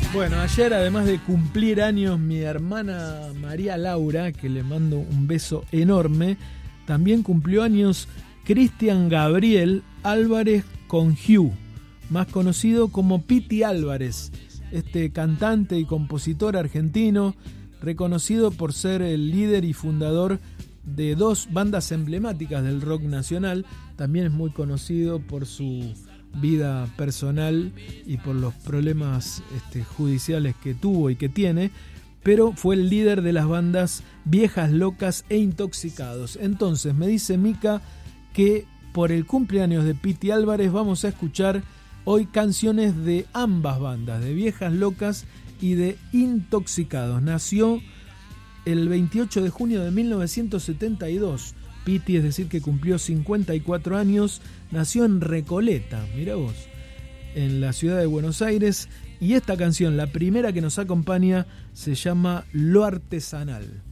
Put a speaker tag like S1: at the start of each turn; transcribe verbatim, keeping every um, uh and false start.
S1: Bueno, ayer además de cumplir años mi hermana María Laura, que le mando un beso enorme, también cumplió años Cristian Gabriel Álvarez Congiú, más conocido como Piti Álvarez, este cantante y compositor argentino, reconocido por ser el líder y fundador de dos bandas emblemáticas del rock nacional. También es muy conocido por su vida personal y por los problemas este, judiciales que tuvo y que tiene, pero fue el líder de las bandas Viejas Locas e Intoxicados. Entonces me dice Mica que por el cumpleaños de Piti Álvarez vamos a escuchar hoy canciones de ambas bandas, de Viejas Locas y de Intoxicados. Nació el veintiocho de junio de mil novecientos setenta y dos. Piti, es decir, que cumplió cincuenta y cuatro años, nació en Recoleta, mirá vos, en la ciudad de Buenos Aires, y esta canción, la primera que nos acompaña, se llama Lo Artesanal.